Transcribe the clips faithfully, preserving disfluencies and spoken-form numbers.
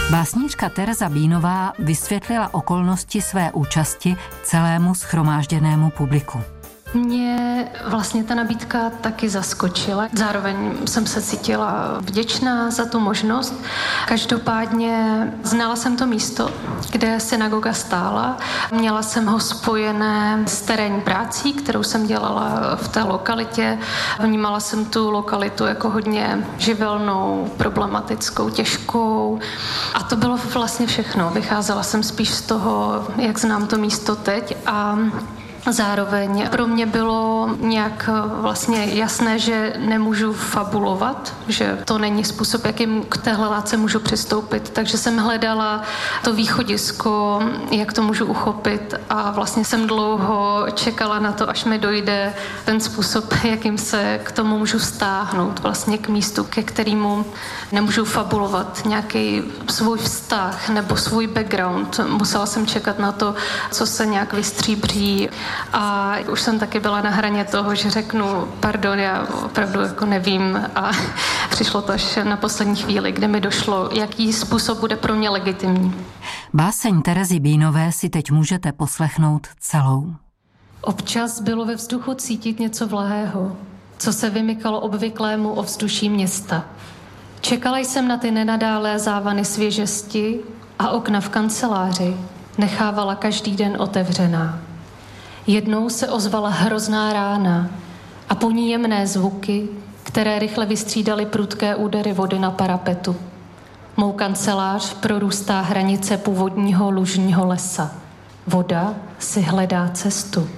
Básnířka Tereza Bínová vysvětlila okolnosti své účasti celému shromážděnému publiku. Mě vlastně ta nabídka taky zaskočila. Zároveň jsem se cítila vděčná za tu možnost. Každopádně znala jsem to místo, kde synagoga stála. Měla jsem ho spojené s terénní prací, kterou jsem dělala v té lokalitě. Vnímala jsem tu lokalitu jako hodně živelnou, problematickou, těžkou. A to bylo vlastně všechno. Vycházela jsem spíš z toho, jak znám to místo teď a zároveň pro mě bylo nějak vlastně jasné, že nemůžu fabulovat, že to není způsob, jakým k téhle látce můžu přistoupit. Takže jsem hledala to východisko, jak to můžu uchopit a vlastně jsem dlouho čekala na to, až mi dojde ten způsob, jakým se k tomu můžu vztáhnout, vlastně k místu, ke kterému nemůžu fabulovat nějaký svůj vztah nebo svůj background. Musela jsem čekat na to, co se nějak vystříbří. A už jsem taky byla na hraně toho, že řeknu, pardon, já opravdu jako nevím a přišlo to až na poslední chvíli, kdy mi došlo, jaký způsob bude pro mě legitimní. Báseň Terezy Bínové si teď můžete poslechnout celou. Občas bylo ve vzduchu cítit něco vlahého, co se vymykalo obvyklému ovzduší města. Čekala jsem na ty nenadálé závany svěžesti a okna v kanceláři nechávala každý den otevřená. Jednou se ozvala hrozná rána a po ní jemné zvuky, které rychle vystřídaly prudké údery vody na parapetu. Mou kancelář prorůstá hranice původního lužního lesa. Voda si hledá cestu.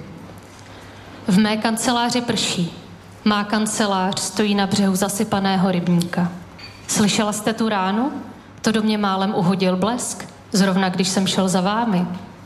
V mé kanceláři prší. Má kancelář stojí na břehu zasypaného rybníka. Slyšela jste tu ránu? To do mě málem uhodil blesk, zrovna když jsem šel za vámi.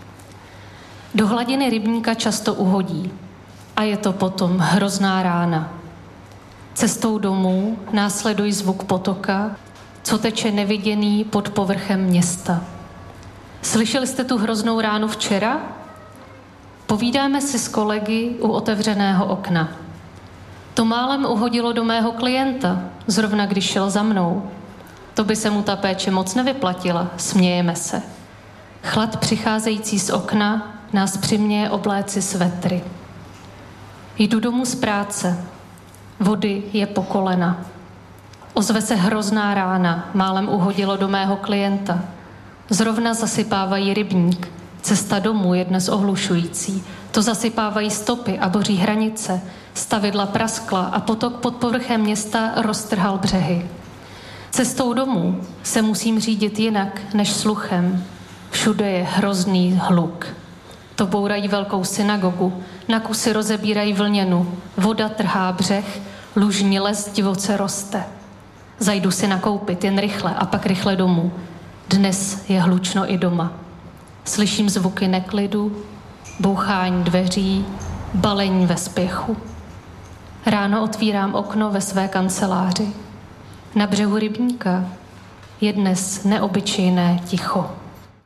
Do hladiny rybníka často uhodí a je to potom hrozná rána. Cestou domů následují zvuk potoka, co teče neviděný pod povrchem města. Slyšeli jste tu hroznou ránu včera? Povídáme si s kolegy u otevřeného okna. To málem uhodilo do mého klienta, zrovna když šel za mnou. To by se mu ta péče moc nevyplatila, smějeme se. Chlad přicházející z okna nás přiměje obléci svetry. Jdu domů z práce. Vody je po kolena. Ozve se hrozná rána, málem uhodilo do mého klienta. Zrovna zasypávají rybník. Cesta domů je dnes ohlušující. To zasypávají stopy a boří hranice. Stavidla praskla a potok pod povrchem města roztrhal břehy. Cestou domů se musím řídit jinak než sluchem. Všude je hrozný hluk. To bourají velkou synagogu, na kusy rozebírají vlněnu, voda trhá břeh, lužní les divoce roste. Zajdu si nakoupit jen rychle a pak rychle domů. Dnes je hlučno i doma. Slyším zvuky neklidu, bouchání dveří, balení ve spěchu. Ráno otvírám okno ve své kanceláři. Na břehu rybníka je dnes neobyčejné ticho.